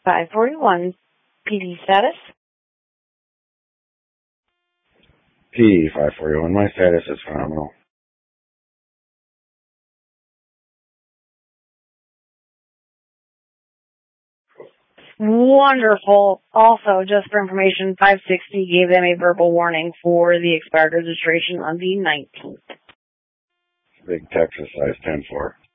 541. PD status? P541. My status is phenomenal. Wonderful. Also, just for information, 560 gave them a verbal warning for the expired registration on the 19th. Big Texas size 10-4.